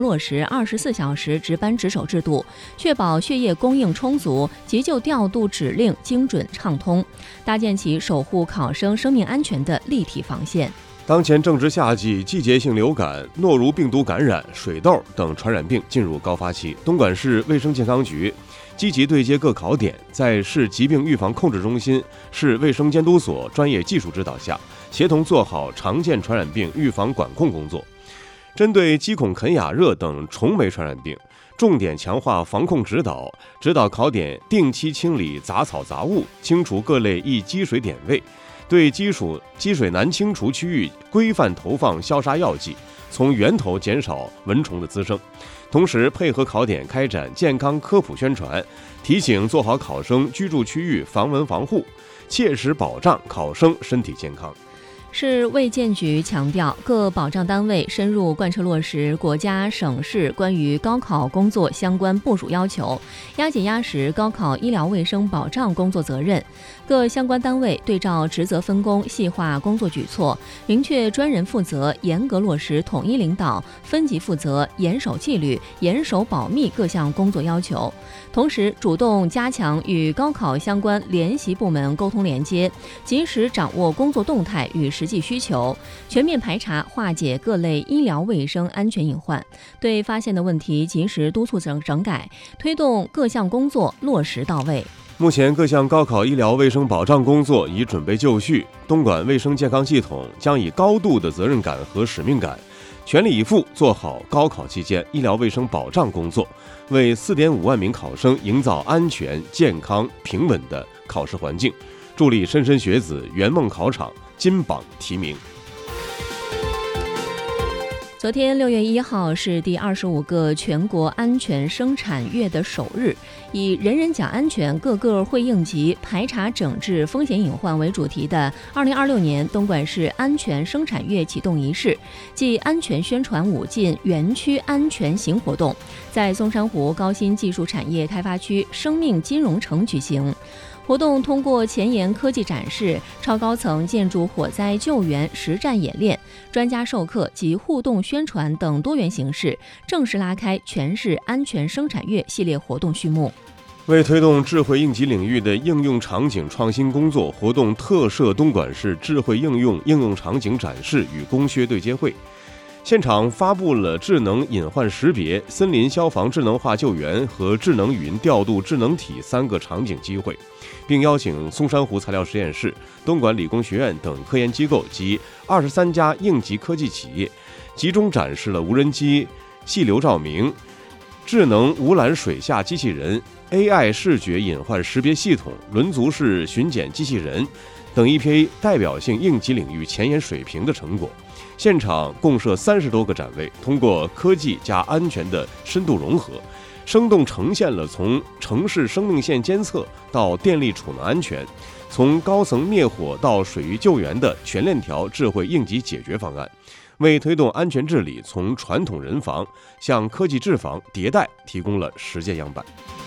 落实24小时值班值守制度，确保血液供应充足，急救调度指令精准畅通，搭建起守护考生生命安全的立体防线。 当前正值夏季，季节性流感、诺如病毒感染、水痘等传染病进入高发期。东莞市卫生健康局积极对接各考点，在市疾病预防控制中心、市卫生监督所专业技术指导下，协同做好常见传染病预防管控工作。针对鸡孔肯亚热等虫媒传染病，重点强化防控指导，指导考点定期清理杂草杂物，清除各类易积水点位，对积水难清除区域规范投放消杀药剂，从源头减少蚊虫的滋生。同时配合考点开展健康科普宣传，提醒做好考生居住区域防蚊防护，切实保障考生身体健康。 市卫健局强调，各保障单位深入贯彻落实国家、省市关于高考工作相关部署要求，压紧压实高考医疗卫生保障工作责任。各相关单位对照职责分工，细化工作举措，明确专人负责，严格落实统一领导、分级负责，严守纪律、严守保密各项工作要求。同时，主动加强与高考相关联席部门沟通连接，及时掌握工作动态与实际需求，全面排查化解各类医疗卫生安全隐患，对发现的问题及时督促整改，推动各项工作落实到位。 目前各项高考医疗卫生保障工作已准备就绪，东莞卫生健康系统将以高度的责任感和使命感，全力以赴做好高考期间医疗卫生保障工作，为4.5万名考生营造安全、健康、平稳的考试环境，助力莘莘学子圆梦考场、金榜题名。 昨天6月1号是第25个全国安全生产月的首日，以人人讲安全，个个会应急，排查整治风险隐患为主题的2026年东莞市安全生产月启动仪式暨安全宣传5进园区安全行活动，在松山湖高新技术产业开发区生命金融城举行。活动通过前沿科技展示、超高层建筑火灾救援实战演练、专家授课及互动宣传等多元形式，正式拉开全市安全生产月系列活动序幕。 为推动智慧应急领域的应用场景创新工作，活动特设东莞市智慧应用场景展示与工靴对接会。现场发布了智能隐患识别、森林消防智能化救援和智能语音调度智能体3个场景机会，并邀请松山湖材料实验室、东莞理工学院等科研机构及23家应急科技企业，集中展示了无人机、细流照明、智能无缆水下机器人、AI 视觉隐患识别系统、轮足式巡检机器人等一批代表性应急领域前沿水平的成果。现场共设30多个展位，通过科技加安全的深度融合，生动呈现了从城市生命线监测到电力储能安全，从高层灭火到水域救援的全链条智慧应急解决方案，为推动安全治理从传统人防向科技治防迭代提供了实践样板。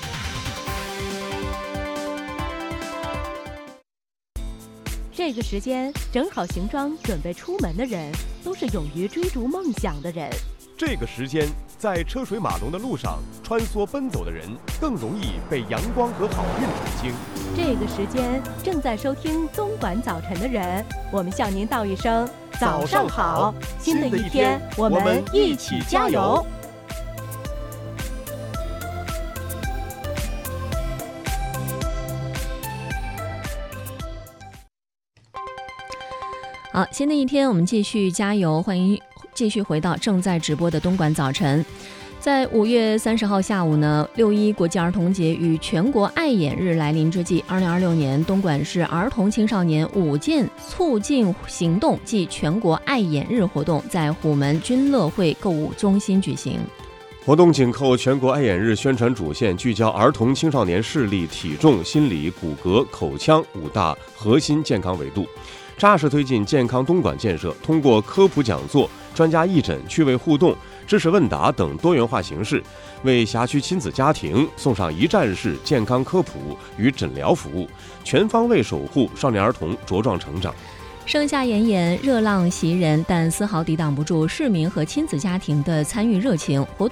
这个时间整好行装准备出门的人，都是勇于追逐梦想的人。 这个时间在车水马龙的路上穿梭奔走的人，更容易被阳光和好运垂青。 这个时间正在收听东莞早晨的人，我们向您道一声早上好，新的一天我们一起加油。 好，新的一天我们继续加油，欢迎继续回到正在直播的东莞早晨。在5月30号下午呢，6·1国际儿童节与全国爱眼日来临之际，2026年东莞市儿童青少年5件促进行动暨全国爱眼日活动在虎门君乐汇购物中心举行。 活动紧扣全国爱眼日宣传主线，聚焦儿童青少年视力、体重、心理、骨骼、口腔5大核心健康维度，扎实推进健康东莞建设，通过科普讲座、专家义诊、趣味互动、知识问答等多元化形式，为辖区亲子家庭送上一站式健康科普与诊疗服务，全方位守护少年儿童茁壮成长。 盛夏炎炎，热浪袭人，但丝毫抵挡不住市民和亲子家庭的参与热情。活动